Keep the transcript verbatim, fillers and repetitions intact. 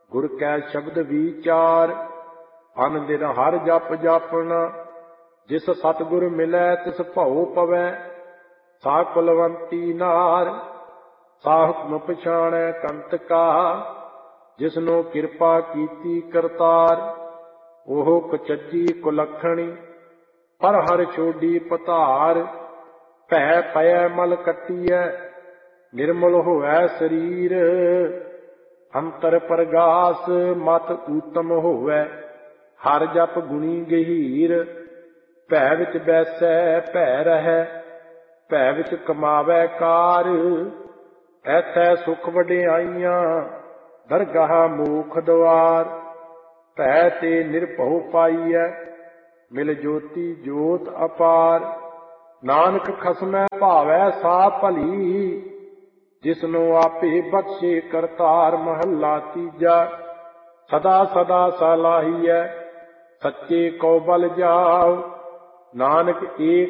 ਗੁਰ ਕੈ ਸ਼ਬਦ ਵਿਚਾਰ। ਅਨ ਦਿਨ ਹਰ ਜਪ ਜਾਪਣਾ, ਜਿਸ ਸਤਿਗੁਰ ਮਿਲੈ ਤਿਸ ਭਉ ਪਵੈ। ਸਾ ਕੁਲਵੰਤੀ ਨਾਰ, ਸਾ ਹੁਕਮ ਪਛਾਣੈ ਕੰਤ ਕਾ। ਜਿਸਨੂੰ ਕਿਰਪਾ ਕੀਤੀ ਕਰਤਾਰ, ਉਹ ਕੁਚੱਜੀ ਕੁਲੱਖਣੀ, ਪਰ ਹਰ ਛੋਡੀ ਪਧਾਰ। ਭੈ ਪਇਐ ਮਲ ਕੱਟੀਐ, ਨਿਰਮਲ ਹੋਵੈ ਸਰੀਰ। ਅੰਤਰ ਪ੍ਰਗਾਸ ਮਤ ਊਤਮ ਹੋਵੈ, ਹਰ ਜਪ ਗੁਣੀ ਗਹੀਰ। ਭੈ ਵਿੱਚ ਬੈਸੈ ਭੈ ਰਹੈ, ਭੈ ਵਿੱਚ ਕਮਾਵੈ ਕਾਰ। ਐਥੈ ਸੁਖ ਵਡਿਆਈਆਂ, ਦਰਗਾਹ ਮੋਖ ਦੁਆਰ। ਭੈ ਤੇ ਨਿਰਭਉ ਪਾਈਐ, ਮਿਲ ਜੋਤੀ ਜੋਤ ਅਪਾਰ। ਨਾਨਕ ਖਸਮੈ ਭਾਵੈ ਸਾ ਭਲੀ, ਜਿਸਨੂੰ ਆਪੇ ਬਖਸ਼ੇ ਕਰਤਾਰ। ਮਹੱਲਾ ਤੀਜਾ। ਸਦਾ ਸਦਾ ਸਲਾਹੀਐ, ਸੱਚੇ ਕੋ ਬਲ ਜਾਉ। ਨਾਨਕ ਏਕ